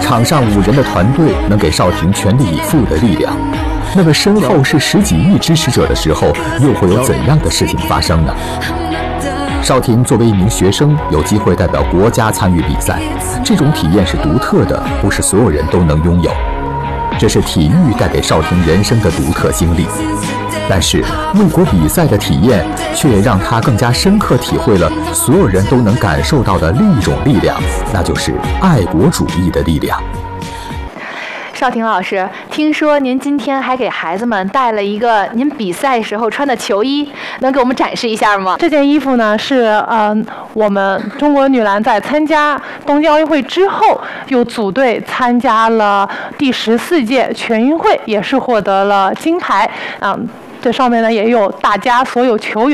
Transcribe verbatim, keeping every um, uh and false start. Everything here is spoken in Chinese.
场上五人的团队能给邵婷全力以赴的力量，那么身后是十几亿支持者的时候，又会有怎样的事情发生呢？邵婷作为一名学生，有机会代表国家参与比赛，这种体验是独特的，不是所有人都能拥有。这是体育带给邵婷人生的独特经历。但是为国比赛的体验，却也让他更加深刻体会了所有人都能感受到的另一种力量，那就是爱国主义的力量。 邵婷老师，听说您今天还给孩子们带了一个您比赛时候穿的球衣，能给我们展示一下吗？ 这件衣服呢是呃我们中国女篮在参加东京奥运会之后，又组队参加了第十四届全运会，也是获得了金牌。嗯，这上面呢也有大家所有球员